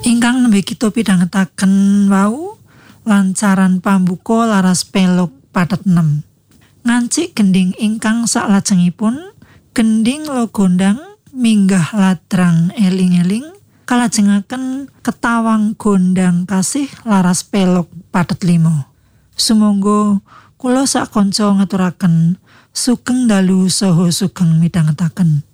Ingkang nembe kita pidhangetaken wau lancaran pambuka laras pelog pathet 6. Ngancik gending ingkang saklajengipun gending logondang minggah ladrang eling-eling kalajengaken ketawang gondang kasih laras pelog pathet 5. Sumangga kula sak kanca ngaturaken sugeng dalu saha sugeng midhangetaken.